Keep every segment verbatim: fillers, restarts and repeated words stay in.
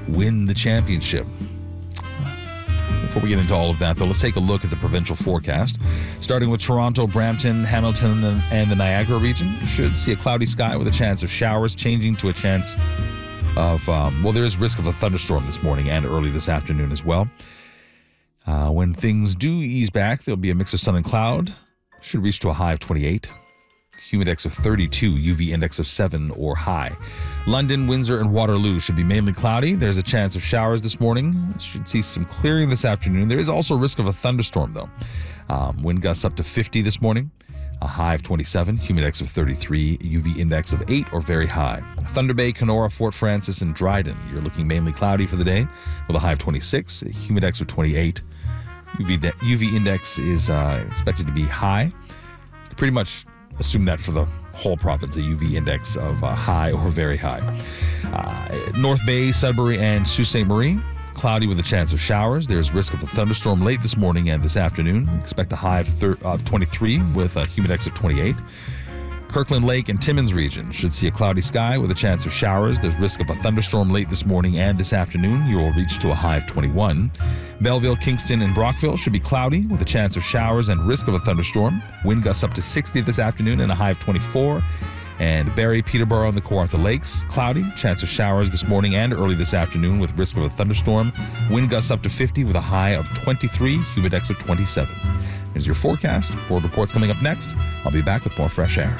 win the championship. Before we get into all of that, though, let's take a look at the provincial forecast. Starting with Toronto, Brampton, Hamilton, and the Niagara region. Should see a cloudy sky with a chance of showers, changing to a chance of, um, well, there is risk of a thunderstorm this morning and early this afternoon as well. Uh, when things do ease back, there'll be a mix of sun and cloud. Should reach to a high of twenty-eight. Humidex of thirty-two, U V index of seven or high. London, Windsor, and Waterloo should be mainly cloudy. There's a chance of showers this morning. Should see some clearing this afternoon. There is also risk of a thunderstorm, though. Um, wind gusts up to fifty this morning. A high of twenty-seven, humidex of thirty-three, U V index of eight or very high. Thunder Bay, Kenora, Fort Francis, and Dryden. You're looking mainly cloudy for the day with a high of twenty-six, a humidex of twenty-eight. U V, de- U V index is uh, expected to be high. You can pretty much assume that for the whole province, a U V index of uh, high or very high. Uh, North Bay, Sudbury, and Sault Ste. Marie, cloudy with a chance of showers. There's risk of a thunderstorm late this morning and this afternoon. Expect a high of, thir- of twenty-three with a humidex of twenty-eight. Kirkland Lake and Timmins region should see a cloudy sky with a chance of showers. There's risk of a thunderstorm late this morning and this afternoon. You will reach to a high of twenty-one. Belleville, Kingston, and Brockville should be cloudy with a chance of showers and risk of a thunderstorm. Wind gusts up to sixty this afternoon and a high of twenty-four. And Barrie, Peterborough, and the Kawartha Lakes, cloudy. Chance of showers this morning and early this afternoon with risk of a thunderstorm. Wind gusts up to fifty with a high of twenty-three, humidex of twenty-seven. Here's your forecast. World Report's coming up next. I'll be back with more fresh air.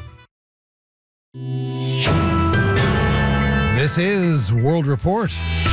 This is World Report.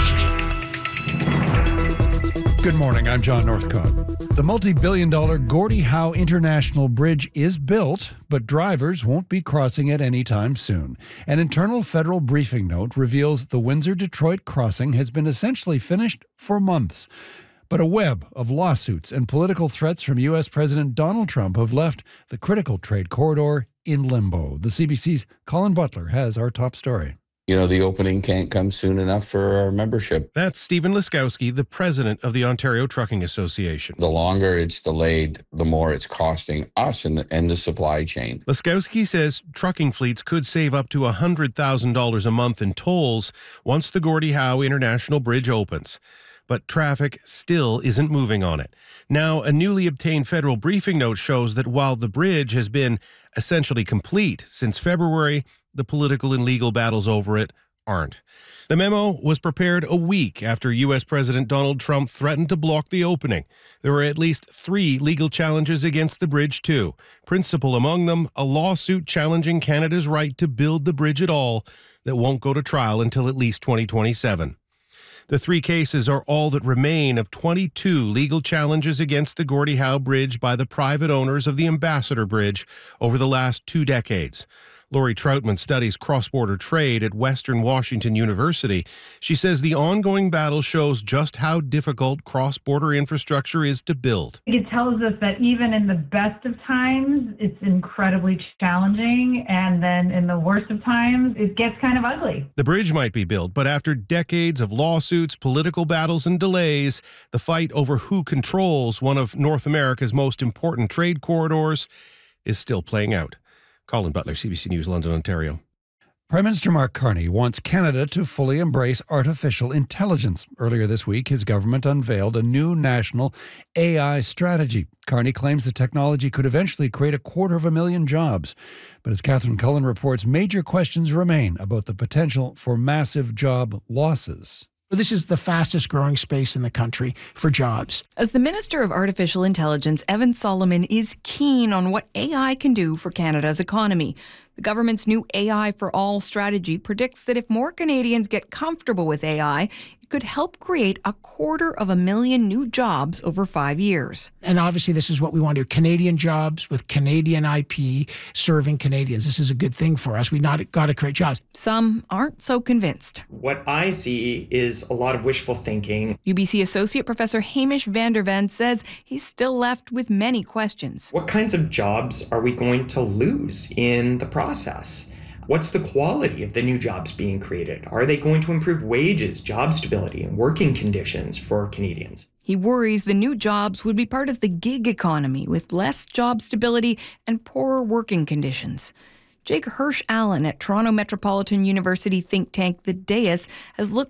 Good morning, I'm John Northcott. The multi-billion dollar Gordie Howe International Bridge is built, but drivers won't be crossing it anytime soon. An internal federal briefing note reveals the Windsor-Detroit crossing has been essentially finished for months. But a web of lawsuits and political threats from U S President Donald Trump have left the critical trade corridor in limbo. The C B C's Colin Butler has our top story. You know, the opening can't come soon enough for our membership. That's Stephen Laskowski, the president of the Ontario Trucking Association. The longer it's delayed, the more it's costing us and the, and the supply chain. Laskowski says trucking fleets could save up to one hundred thousand dollars a month in tolls once the Gordie Howe International Bridge opens. But traffic still isn't moving on it. Now, a newly obtained federal briefing note shows that while the bridge has been essentially complete since February, the political and legal battles over it aren't. The memo was prepared a week after U S President Donald Trump threatened to block the opening. There were at least three legal challenges against the bridge, too. Principal among them, a lawsuit challenging Canada's right to build the bridge at all that won't go to trial until at least twenty twenty-seven. The three cases are all that remain of twenty-two legal challenges against the Gordie Howe Bridge by the private owners of the Ambassador Bridge over the last two decades. Lori Troutman studies cross-border trade at Western Washington University. She says the ongoing battle shows just how difficult cross-border infrastructure is to build. It tells us that even in the best of times, it's incredibly challenging, and then in the worst of times, it gets kind of ugly. The bridge might be built, but after decades of lawsuits, political battles, and delays, the fight over who controls one of North America's most important trade corridors is still playing out. Colin Butler, C B C News, London, Ontario. Prime Minister Mark Carney wants Canada to fully embrace artificial intelligence. Earlier this week, his government unveiled a new national A I strategy. Carney claims the technology could eventually create a quarter of a million jobs. But as Catherine Cullen reports, major questions remain about the potential for massive job losses. This is the fastest growing space in the country for jobs. As the Minister of Artificial Intelligence, Evan Solomon is keen on what A I can do for Canada's economy. The government's new A I for All strategy predicts that if more Canadians get comfortable with A I, it could help create a quarter of a million new jobs over five years. And obviously this is what we want to do. Canadian jobs with Canadian I P serving Canadians. This is a good thing for us. We not got to create jobs. Some aren't so convinced. What I see is a lot of wishful thinking. U B C Associate Professor Hamish van der Ven says he's still left with many questions. What kinds of jobs are we going to lose in the process? What's the quality of the new jobs being created? Are they going to improve wages, job stability, and working conditions for Canadians? He worries the new jobs would be part of the gig economy with less job stability and poorer working conditions. Jake Hirsch-Allen at Toronto Metropolitan University think tank The Deus has looked